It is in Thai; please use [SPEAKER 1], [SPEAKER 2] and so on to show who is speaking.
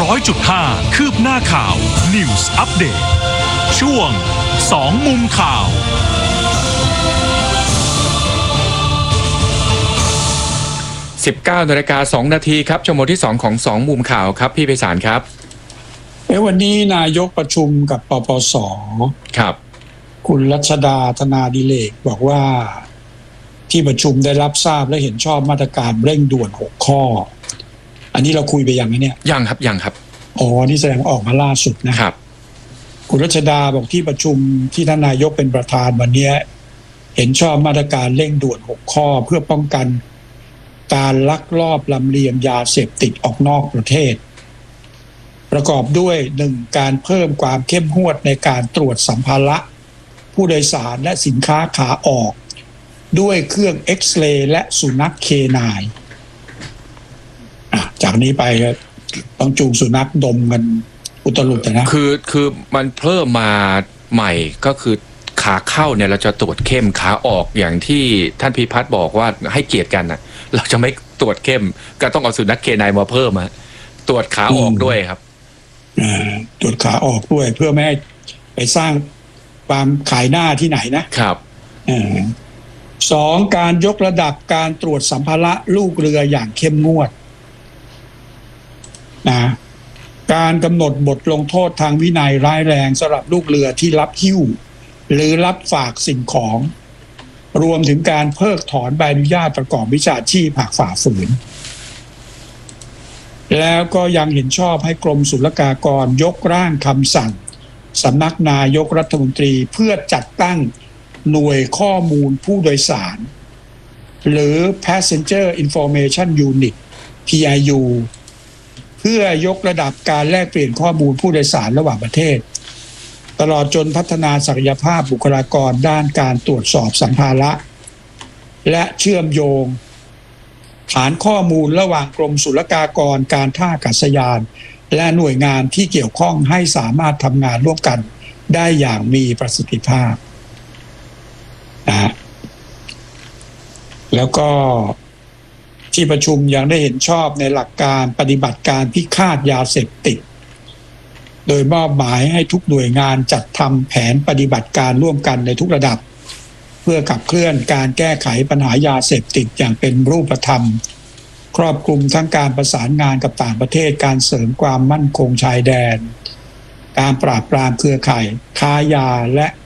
[SPEAKER 1] 100.5 คืบหน้าข่าว News Update ช่วง2มุมข่าว
[SPEAKER 2] 19:02 นาทีครับชั่วโมงที่2ของ2มุมข่าวครับพี่ไพศาลครับ
[SPEAKER 3] วันนี้นายกประชุมกับปปส.
[SPEAKER 2] ครับ
[SPEAKER 3] คุณรัชดาธนาดิเรกบอกว่าที่ประชุมได้รับทราบและเห็นชอบมาตรการเร่งด่วน6ข้ออันนี้เราคุยไปยังไงเนี่ย
[SPEAKER 2] ยังครับ
[SPEAKER 3] อ๋อนี่แสดงออกมาล่าสุดนะครับคุณรัชดาบอกที่ประชุมที่ท่านนายกเป็นประธานวันนี้เห็นชอบมาตรการเร่งด่วน6ข้อเพื่อป้องกันการลักลอบลำเลียงยาเสพติดออกนอกประเทศประกอบด้วย 1. การเพิ่มความเข้มงวดในการตรวจสัมภาระผู้โดยสารและสินค้าขาออกด้วยเครื่องเอ็กซเรย์และสุนัขเคนายจากนี้ไปต้องจูงสุนัขดมกันอุตลุดนะ
[SPEAKER 2] คือมันเพิ่มมาใหม่ก็คือขาเข้าเนี่ยเราจะตรวจเข้มขาออกอย่างที่ท่านพิพัฒน์บอกว่าให้เกียรติกันนะเราจะไม่ตรวจเข้มก็ต้องเอาสุนัขเคนายมาเพิ่มตรวจขาออกด้วยครับ
[SPEAKER 3] ตรวจขาออกด้วยเพื่อไม่ให้ไปสร้างความขายหน้าที่ไหนนะครับ2. การยกระดับการตรวจสัมภาระลูกเรืออย่างเข้มงวดนะการกำหนดบทลงโทษทางวินัยร้ายแรงสำหรับลูกเรือที่รับหิ้วหรือรับฝากสิ่งของรวมถึงการเพิกถอนใบอนุญาตประกอบวิชาชีพหากฝ่าฝืนแล้วก็ยังเห็นชอบให้กรมศุลกากรยกร่างคำสั่งสำนักนายกรัฐมนตรีเพื่อจัดตั้งหน่วยข้อมูลผู้โดยสารหรือ Passenger Information Unit PIU เพื่อยกระดับการแลกเปลี่ยนข้อมูลผู้โดยสารระหว่างประเทศตลอดจนพัฒนาศักยภาพบุคลากรด้านการตรวจสอบสัมภาระและเชื่อมโยงฐานข้อมูลระหว่างกรมศุลกากรการท่าอากาศยานและหน่วยงานที่เกี่ยวข้องให้สามารถทำงานร่วมกันได้อย่างมีประสิทธิภาพนะแล้วก็ที่ประชุมยังได้เห็นชอบในหลักการปฏิบัติการพิฆาตยาเสพติดโดยมอบหมายให้ทุกหน่วยงานจัดทำแผนปฏิบัติการร่วมกันในทุกระดับเพื่อขับเคลื่อนการแก้ไขปัญหายาเสพติดอย่างเป็นรูปธรรมครอบคลุมทั้งการประสานงานกับต่างประเทศการเสริมความมั่นคงชายแดนการปราบปรามเครือข่ายค้ายาและ